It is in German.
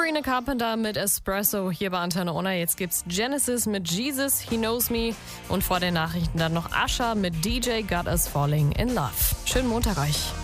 Sabrina Carpenter mit Espresso hier bei Antenne Unna. Jetzt gibt's Genesis mit Jesus, He Knows Me und vor den Nachrichten dann noch Usher mit DJ Got Us Falling in Love. Schönen Montag euch.